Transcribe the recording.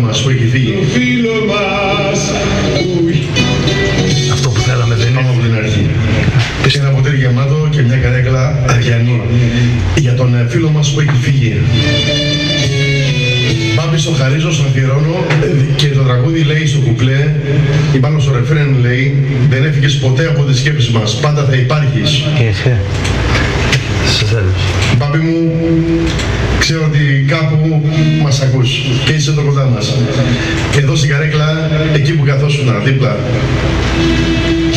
μας που έχει φύγει. Το φίλο μας. Αυτό που θέλαμε δεν είναι. Πάμε από την αρχή. Σε ένα ποτήρι γεμάτο και μια καρέκλα αδιανή για τον φίλο μας που έχει φύγει. Μπάμπη στο χαρίζω, στο αφιερώνω και το τραγούδι λέει στο κουπλέ ή πάνω στο ρεφρέν λέει δεν έφυγες ποτέ από τις σκέψεις μας, πάντα θα υπάρχεις. Και εσύ. Σε θέλω. Μπάμπη μου, ξέρω ότι κάπου μας ακούς και είσαι εδώ κοντά μας. Εδώ στην καρέκλα, εκεί που καθόσουνα δίπλα.